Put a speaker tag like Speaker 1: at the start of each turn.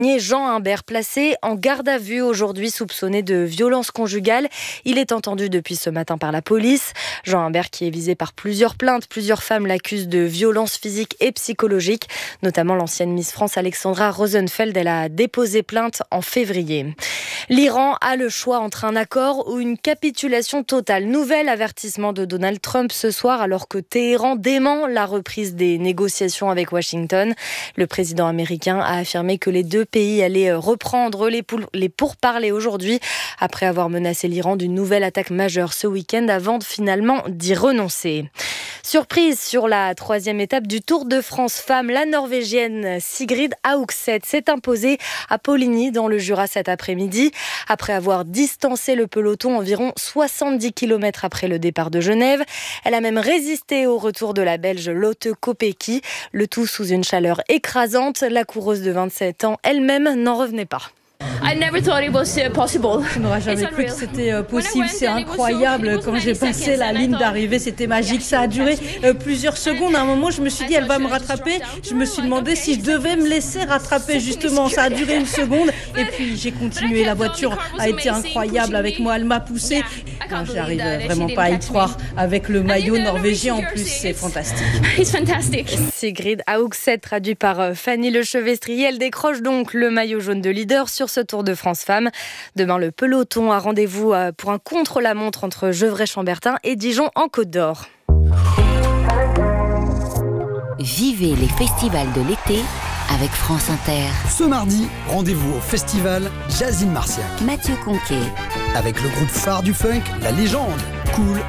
Speaker 1: Jean Humbert, placé en garde à vue aujourd'hui, soupçonné de violence conjugale. Il est entendu depuis ce matin par la police. Jean Humbert, qui est visé par plusieurs plaintes, plusieurs femmes l'accusent de violence physique et psychologique. Notamment l'ancienne Miss France Alexandra Rosenfeld, elle a déposé plainte en février. L'Iran a le choix entre un accord ou une capitulation totale. Nouvel avertissement de Donald Trump ce soir, alors que Téhéran dément la reprise des négociations avec Washington. Le président américain a affirmé que les deux pays allaient reprendre les pourparlers aujourd'hui, après avoir menacé l'Iran d'une nouvelle attaque majeure ce week-end avant finalement d'y renoncer. Surprise sur la 3e étape du Tour de France Femmes, la Norvégienne Sigrid Haugset s'est imposée à Poligny dans le Jura cet après-midi. Après avoir distancé le peloton environ 70 km après le départ de Genève, elle a même résisté au retour de la Belge Lotte Kopecky, le tout sous une chaleur écrasante. La coureuse de 27 ans elle-même n'en revenait pas.
Speaker 2: Je n'aurais jamais cru que c'était possible, c'est incroyable. Quand j'ai passé la ligne d'arrivée, c'était magique. Ça a duré plusieurs secondes. À un moment, je me suis dit, elle va me rattraper. Je me suis demandé si je devais me laisser rattraper, justement. Ça a duré une seconde. Et puis, j'ai continué. La voiture a été incroyable avec moi. Elle m'a poussée. J'arrive vraiment pas à y croire. Avec le maillot norvégien, en plus, c'est fantastique.
Speaker 1: Sigrid Haugset, traduit par Fanny Lechevestrier. Elle décroche donc le maillot jaune de leader sur ce Tour de France Femmes. Demain, le peloton a rendez-vous pour un contre-la-montre entre Gevrey-Chambertin et Dijon en Côte d'Or.
Speaker 3: Vivez les festivals de l'été avec France Inter.
Speaker 4: Ce mardi, rendez-vous au festival Jazzin Marciac.
Speaker 3: Mathieu Conquet.
Speaker 4: Avec le groupe phare du funk, La Légende. Cool,